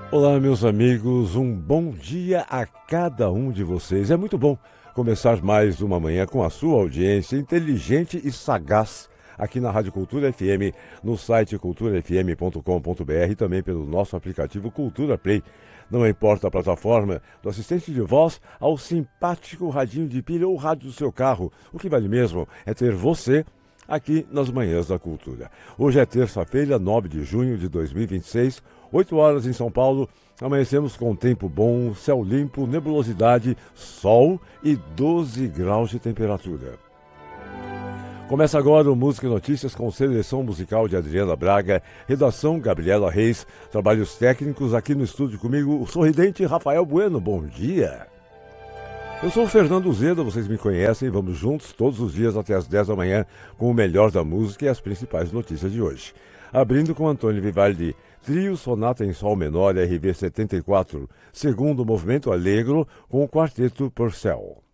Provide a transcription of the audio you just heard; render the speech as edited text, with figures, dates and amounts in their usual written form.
Olá, meus amigos, um bom dia a cada um de vocês. É muito bom começar mais uma manhã com a sua audiência inteligente e sagaz aqui na Rádio Cultura FM, no site culturafm.com.br e também pelo nosso aplicativo Cultura Play. Não importa a plataforma, do assistente de voz ao simpático radinho de pilha ou rádio do seu carro, o que vale mesmo é ter você aqui nas Manhãs da Cultura. Hoje é terça-feira, 9 de junho de 2026, 8 horas em São Paulo. Amanhecemos com tempo bom, céu limpo, nebulosidade, sol e 12 graus de temperatura. Começa agora o Música e Notícias com seleção musical de Adriana Braga, redação Gabriela Reis, trabalhos técnicos aqui no estúdio comigo, o sorridente Rafael Bueno. Bom dia! Eu sou o Fernando Zeda, vocês me conhecem, vamos juntos todos os dias até as 10 da manhã com o melhor da música e as principais notícias de hoje. Abrindo com Antônio Vivaldi, Trio Sonata em Sol Menor RV 74, segundo movimento Allegro com o quarteto Purcell.